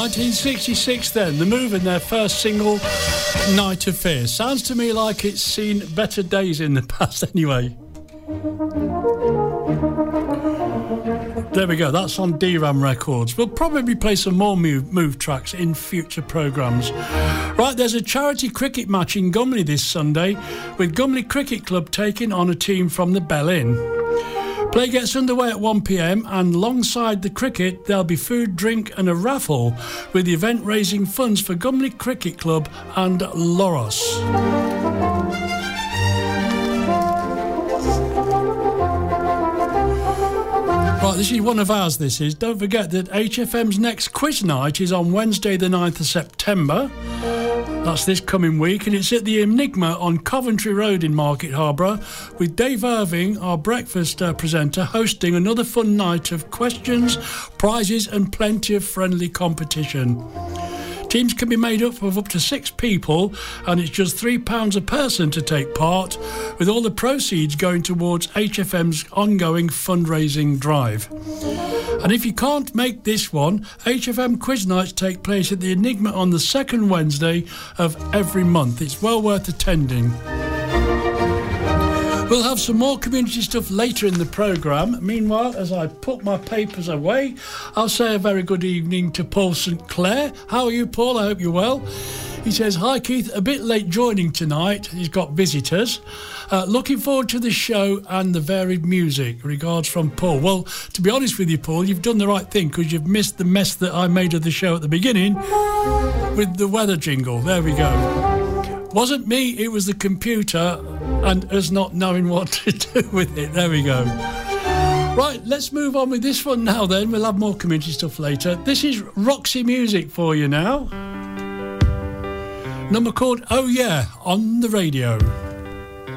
1966 then, The Move in their first single, Night of Fear. Sounds to me like it's seen better days in the past anyway. There we go, that's on DRAM Records. We'll probably play some more move tracks in future programmes. Right, there's a charity cricket match in Gumley this Sunday, with Gumley Cricket Club taking on a team from the Bell Inn. Play gets underway at 1 p.m, and alongside the cricket there'll be food, drink and a raffle, with the event raising funds for Gumley Cricket Club and Loros. Right, this is one of ours, this is. Don't forget that HFM's next quiz night is on Wednesday the 9th of September. That's this coming week, and it's at the Enigma on Coventry Road in Market Harborough, with Dave Irving, our breakfast presenter, hosting another fun night of questions, prizes and plenty of friendly competition. Teams can be made up of up to 6 people, and it's just £3 a person to take part, with all the proceeds going towards HFM's ongoing fundraising drive. And if you can't make this one, HFM quiz nights take place at the Enigma on the second Wednesday of every month. It's well worth attending. We'll have some more community stuff later in the programme. Meanwhile, as I put my papers away, I'll say a very good evening to Paul St Clair. How are you, Paul? I hope you're well. He says, hi Keith, a bit late joining tonight. He's got visitors. Looking forward to the show and the varied music. Regards from Paul. Well, to be honest with you, Paul, you've done the right thing, because you've missed the mess that I made of the show at the beginning with the weather jingle. There we go. Wasn't me, it was the computer and us not knowing what to do with it. There we go. Right, let's move on with this one now then. We'll have more community stuff later. This is Roxy Music for you now. Number called Oh Yeah on the radio.